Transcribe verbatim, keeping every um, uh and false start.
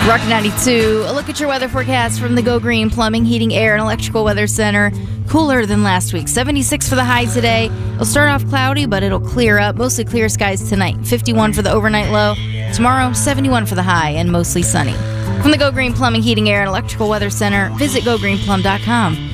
Rock ninety-two, a look at your weather forecast from the Go Green Plumbing, Heating, Air, and Electrical Weather Center. Cooler than last week. seventy-six for the high today. It'll start off cloudy, but it'll clear up. Mostly clear skies tonight. fifty-one for the overnight low. Tomorrow, seventy-one for the high and mostly sunny. From the Go Green Plumbing, Heating, Air, and Electrical Weather Center, visit go green plum dot com.